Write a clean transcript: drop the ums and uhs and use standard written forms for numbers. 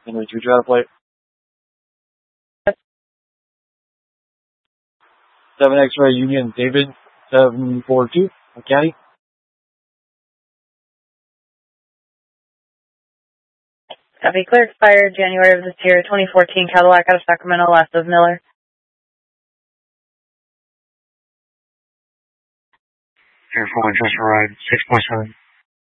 Henry 2 out of plate. 7 X-ray Union David 742 County. Copy, clear expired January of this year, 2014 Cadillac out of Sacramento, last of Miller. Air 4 just arrived, 6.7.